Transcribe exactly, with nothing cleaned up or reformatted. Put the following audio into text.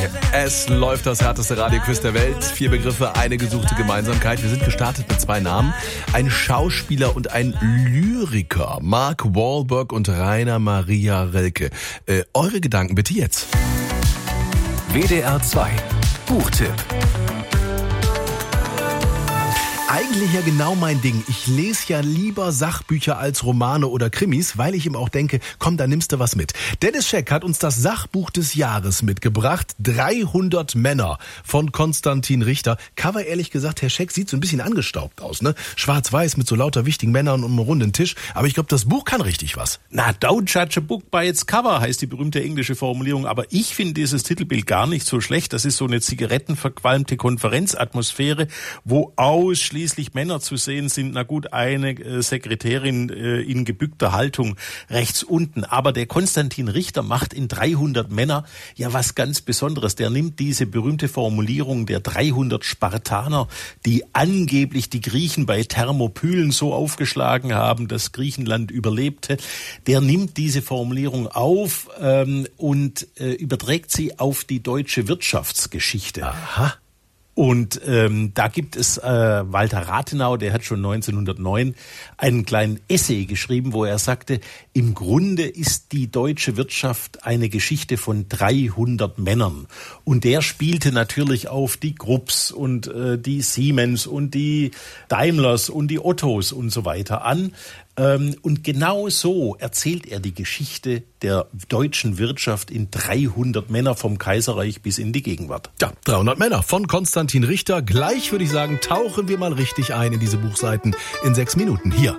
Es läuft das härteste Radioquiz der Welt. Vier Begriffe, eine gesuchte Gemeinsamkeit. Wir sind gestartet mit zwei Namen. Ein Schauspieler und ein Lyriker. Mark Wahlberg und Rainer Maria Rilke. Äh, eure Gedanken bitte jetzt. W D R zwei Buchtipp. Eigentlich ja genau mein Ding. Ich lese ja lieber Sachbücher als Romane oder Krimis, weil ich ihm auch denke, komm, da nimmst du was mit. Dennis Scheck hat uns das Sachbuch des Jahres mitgebracht. dreihundert Männer von Konstantin Richter. Cover, ehrlich gesagt, Herr Scheck, sieht so ein bisschen angestaubt aus, ne? Schwarz-weiß mit so lauter wichtigen Männern um einen runden Tisch. Aber ich glaube, das Buch kann richtig was. Na, don't judge a book by its cover, heißt die berühmte englische Formulierung. Aber ich finde dieses Titelbild gar nicht so schlecht. Das ist so eine zigarettenverqualmte Konferenzatmosphäre, wo ausschließlich Schließlich Männer zu sehen sind, na gut, eine äh, Sekretärin äh, in gebückter Haltung rechts unten. Aber der Konstantin Richter macht in dreihundert Männer ja was ganz Besonderes. Der nimmt diese berühmte Formulierung der dreihundert Spartaner, die angeblich die Griechen bei Thermopylen so aufgeschlagen haben, dass Griechenland überlebte. Der nimmt diese Formulierung auf ähm, und äh, überträgt sie auf die deutsche Wirtschaftsgeschichte. Aha. Und ähm, da gibt es äh, Walter Rathenau, der hat schon neunzehnhundertneun einen kleinen Essay geschrieben, wo er sagte, im Grunde ist die deutsche Wirtschaft eine Geschichte von dreihundert Männern. Und der spielte natürlich auf die Krupps und äh, die Siemens und die Daimlers und die Ottos und so weiter an. Ähm, und genau so erzählt er die Geschichte der deutschen Wirtschaft in dreihundert Männer vom Kaiserreich bis in die Gegenwart. Ja, dreihundert Männer von Konstantin Richter. Gleich würde ich sagen, tauchen wir mal richtig ein in diese Buchseiten in sechs Minuten hier.